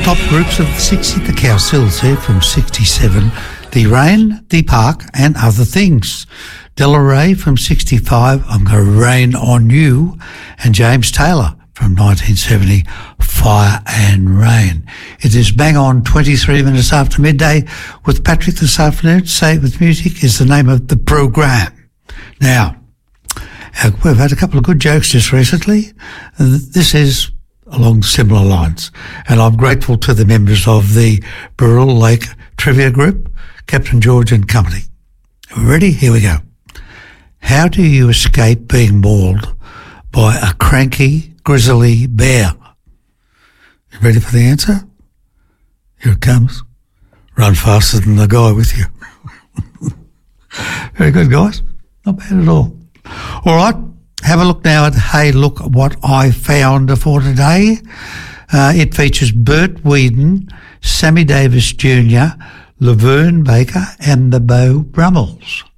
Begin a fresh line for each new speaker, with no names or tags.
top groups of the 60s, the Cowsills here from 67, The Rain, The Park and Other Things. Della Ray from 65, I'm Gonna Rain on You, and James Taylor from 1970, Fire and Rain. It is bang on 23 minutes after midday with Patrick this afternoon. Say It With Music is the name of the program. Now, we've had a couple of good jokes just recently. This is along similar lines, and I'm grateful to the members of the Burrell Lake Trivia Group, Captain George and company. Ready? Here we go. How do you escape being mauled by a cranky, grizzly bear? You ready for the answer? Here it comes. Run faster than the guy with you. Very good, guys. Not bad at all. All right. Have a look now at Hey Look What I Found for today. It features Bert Whedon, Sammy Davis Jr., Laverne Baker and the Beau Brummels.